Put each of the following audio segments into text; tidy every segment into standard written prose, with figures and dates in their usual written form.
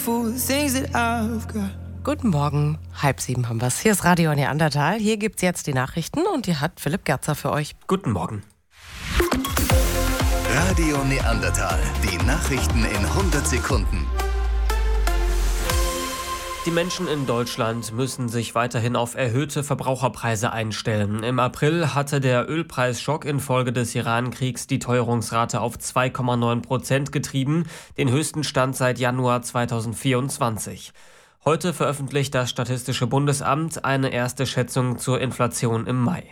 Guten Morgen, 6:30 haben wir's. Hier ist Radio Neandertal. Hier gibt's jetzt die Nachrichten und die hat Philipp Gerzer für euch. Guten Morgen. Radio Neandertal. Die Nachrichten in 100 Sekunden. Die Menschen in Deutschland müssen sich weiterhin auf erhöhte Verbraucherpreise einstellen. Im April hatte der Ölpreisschock infolge des Iran-Kriegs die Teuerungsrate auf 2,9% getrieben, den höchsten Stand seit Januar 2024. Heute veröffentlicht das Statistische Bundesamt eine erste Schätzung zur Inflation im Mai.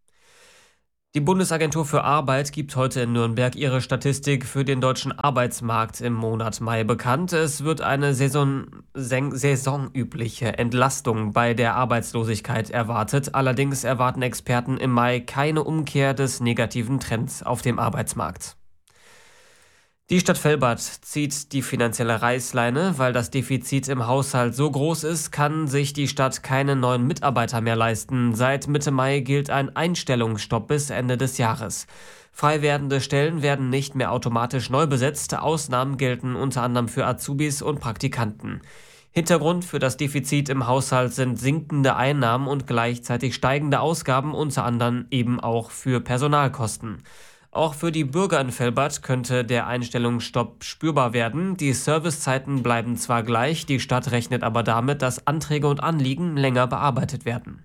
Die Bundesagentur für Arbeit gibt heute in Nürnberg ihre Statistik für den deutschen Arbeitsmarkt im Monat Mai bekannt. Es wird eine saisonübliche Entlastung bei der Arbeitslosigkeit erwartet. Allerdings erwarten Experten im Mai keine Umkehr des negativen Trends auf dem Arbeitsmarkt. Die Stadt Velbert zieht die finanzielle Reißleine. Weil das Defizit im Haushalt so groß ist, kann sich die Stadt keine neuen Mitarbeiter mehr leisten. Seit Mitte Mai gilt ein Einstellungsstopp bis Ende des Jahres. Frei werdende Stellen werden nicht mehr automatisch neu besetzt. Ausnahmen gelten unter anderem für Azubis und Praktikanten. Hintergrund für das Defizit im Haushalt sind sinkende Einnahmen und gleichzeitig steigende Ausgaben, unter anderem eben auch für Personalkosten. Auch für die Bürger in Velbert könnte der Einstellungsstopp spürbar werden. Die Servicezeiten bleiben zwar gleich, die Stadt rechnet aber damit, dass Anträge und Anliegen länger bearbeitet werden.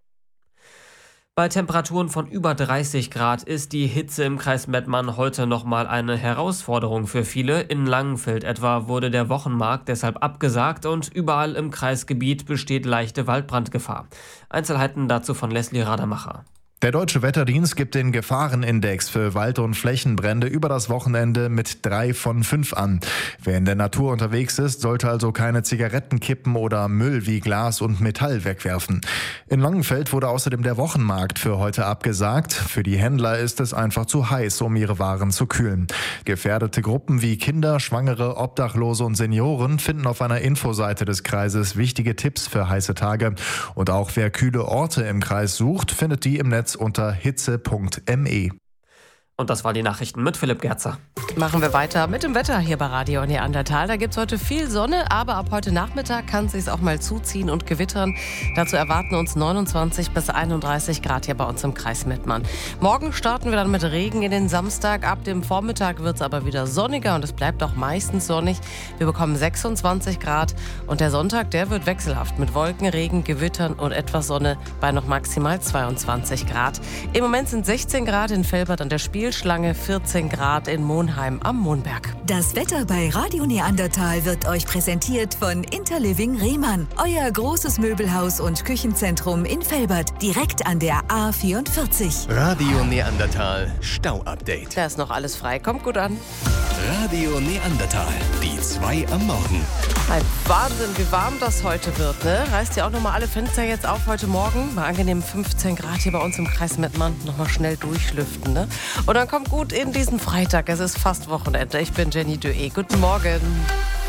Bei Temperaturen von über 30 Grad ist die Hitze im Kreis Mettmann heute nochmal eine Herausforderung für viele. In Langenfeld etwa wurde der Wochenmarkt deshalb abgesagt und überall im Kreisgebiet besteht leichte Waldbrandgefahr. Einzelheiten dazu von Leslie Radermacher. Der Deutsche Wetterdienst gibt den Gefahrenindex für Wald- und Flächenbrände über das Wochenende mit 3 von 5 an. Wer in der Natur unterwegs ist, sollte also keine Zigaretten kippen oder Müll wie Glas und Metall wegwerfen. In Langenfeld wurde außerdem der Wochenmarkt für heute abgesagt. Für die Händler ist es einfach zu heiß, um ihre Waren zu kühlen. Gefährdete Gruppen wie Kinder, Schwangere, Obdachlose und Senioren finden auf einer Infoseite des Kreises wichtige Tipps für heiße Tage. Und auch wer kühle Orte im Kreis sucht, findet die im Netz unter hitze.me. Und das waren die Nachrichten mit Philipp Gerzer. Machen wir weiter mit dem Wetter hier bei Radio Neandertal. Da gibt es heute viel Sonne, aber ab heute Nachmittag kann es sich auch mal zuziehen und gewittern. Dazu erwarten uns 29 bis 31 Grad hier bei uns im Kreis Mettmann. Morgen starten wir dann mit Regen in den Samstag. Ab dem Vormittag wird es aber wieder sonniger und es bleibt auch meistens sonnig. Wir bekommen 26 Grad und der Sonntag, der wird wechselhaft mit Wolken, Regen, Gewittern und etwas Sonne bei noch maximal 22 Grad. Im Moment sind 16 Grad in Velbert an der Spielschlange, 14 Grad in Monheim am Mohnberg. Das Wetter bei Radio Neandertal wird euch präsentiert von Interliving Rehmann. Euer großes Möbelhaus und Küchenzentrum in Velbert, direkt an der A44. Radio Neandertal Stau-Update. Da ist noch alles frei. Kommt gut an. Radio Neandertal, die 2 am Morgen. Ein Wahnsinn, wie warm das heute wird, ne? Reißt ja auch nochmal alle Fenster jetzt auf heute Morgen. Bei angenehmen 15 Grad hier bei uns im Kreis Mettmann. Nochmal schnell durchlüften, ne? Und dann kommt gut in diesen Freitag. Es ist fast Wochenende. Ich bin Jenny Döe. Guten Morgen.